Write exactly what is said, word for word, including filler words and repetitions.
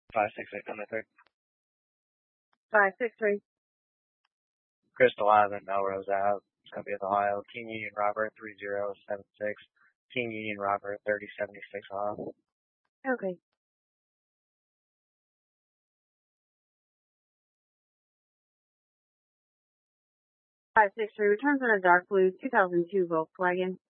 five six eight on the third. five six three. Crystal Island, Melrose Ave. It's going to be at Ohio. King Union Robert three zero seven six. King Union Robert thirty seventy-six off. Okay. five six three returns on a dark blue two thousand two Volkswagen.